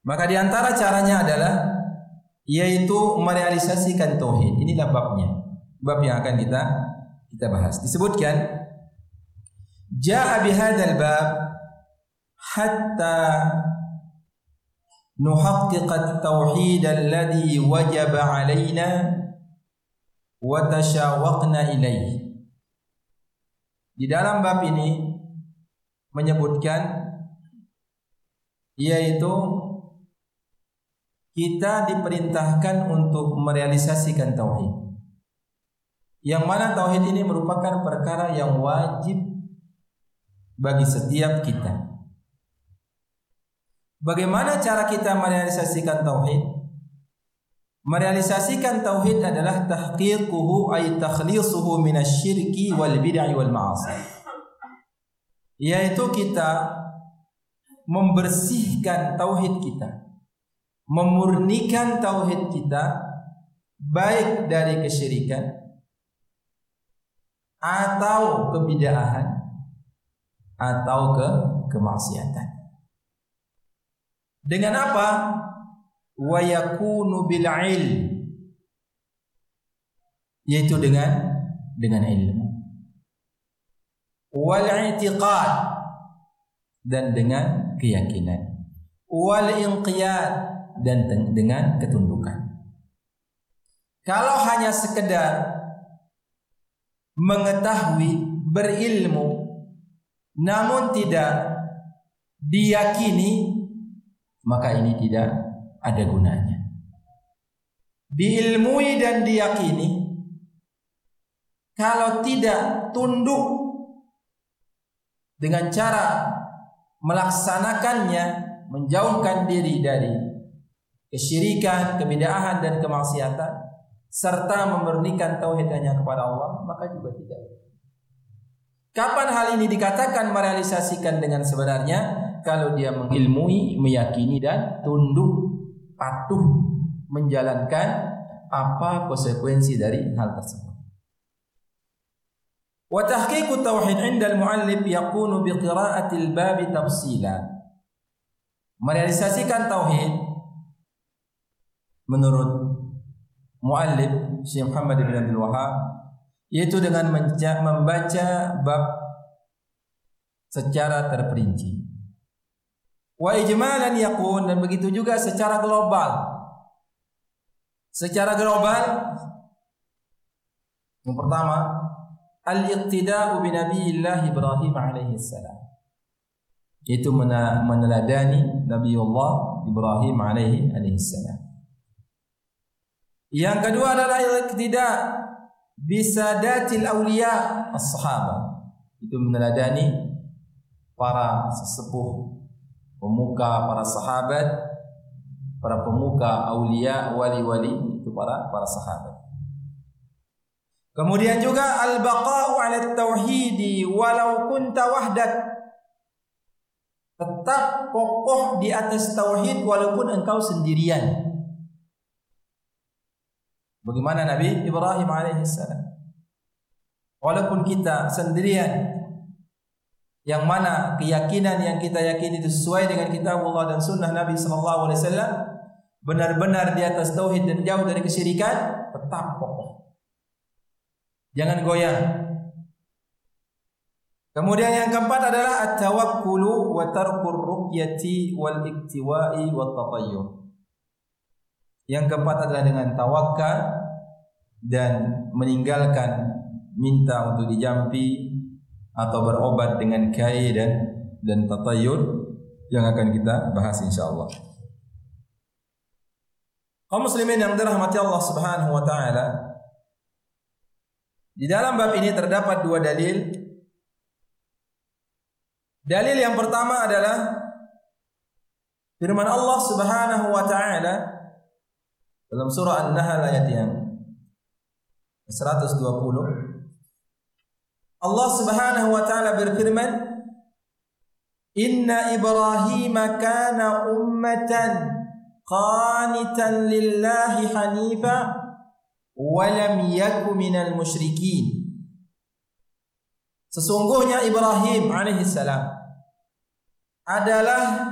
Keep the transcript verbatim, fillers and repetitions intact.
Maka di antara caranya adalah yaitu merealisasikan tauhid. Inilah babnya. Bab yang akan kita kita bahas. Disebutkan jaa bihadzal bab hatta nuhaqqiq at-tauhid alladhi wajaba 'alaina wa tashawwaqna ilayhi. Di dalam bab ini menyebutkan yaitu kita diperintahkan untuk merealisasikan tauhid. Yang mana tauhid ini merupakan perkara yang wajib bagi setiap kita. Bagaimana cara kita merealisasikan tauhid? Merealisasikan tauhid adalah tahqiquhu ay takhlisuhu minasyirki wal bid'ah wal ma'asi. Yaitu kita membersihkan tauhid kita, memurnikan tauhid kita baik dari kesyirikan atau kebid'ahan atau ke kemaksiatan. Dengan apa? Wa yakunu bil ilm, yaitu dengan dengan ilmu. Wal i'tiqad, dan dengan keyakinan. Wal inqiyad, dan dengan ketundukan. Kalau hanya sekedar mengetahui, berilmu, namun tidak diyakini, maka ini tidak ada gunanya. Diilmui dan diyakini, kalau tidak tunduk dengan cara melaksanakannya, menjauhkan diri dari kesyirikan, kebid'ahan dan kemaksiatan, serta memurnikan tauhid hanya kepada Allah, maka juga tidak. Kapan hal ini dikatakan merealisasikan dengan sebenarnya? Kalau dia mengilmui, meyakini dan tunduk, patuh menjalankan apa konsekuensi dari hal tersebut. Wa tahqiqut tauhid 'inda al-mu'allif yakunu bi qira'atil bab tafsila. Merealisasikan tauhid menurut muallif Syekh Muhammad bin Abdul Wahhab yaitu dengan membaca bab secara terperinci. Wa ijmalan yakun, dan begitu juga secara global. Secara global, yang pertama, al-iqtida'u bi Nabiyillah Ibrahim alaihi salam, yaitu meneladani Nabiullah Ibrahim alaihi salam. Yang kedua adalah al-iqtida' bisadatil awliya as-sahabah, itu meneladani para sesepuh, pemuka, para sahabat, para pemuka, aulia, wali-wali, itu para para sahabat. Kemudian juga al-baqa'u 'ala at-tauhidi walau kunta wahdak, tetap kokoh di atas tauhid walaupun engkau sendirian. Bagaimana Nabi Ibrahim alaihissalam? Walaupun kita sendirian, yang mana keyakinan yang kita yakini itu sesuai dengan kitab Allah dan sunnah Nabi sallallahu alaihi wasallam, benar-benar di atas tauhid dan jauh dari kesyirikan, tetap kokoh. Jangan goyang. Kemudian yang keempat adalah at-tawakkulu wa tarkur ruqyati wal iktiwa'i wat tatayyur. Yang keempat adalah dengan tawakal dan meninggalkan minta untuk dijampi atau berobat dengan kai dan dan tatayur, yang akan kita bahas insyaallah. Kaum muslimin yang dirahmati Allah Subhanahu wa taala, di dalam bab ini terdapat dua dalil. Dalil yang pertama adalah firman Allah Subhanahu wa taala dalam surah An-Nahl ayat yang seratus dua puluh. Allah Subhanahu wa taala berfirman, "Inna Ibrahim kana ummatan qanitan lillahi hanifa wa lam yakun minal musyrikin." Sesungguhnya Ibrahim alaihissalam adalah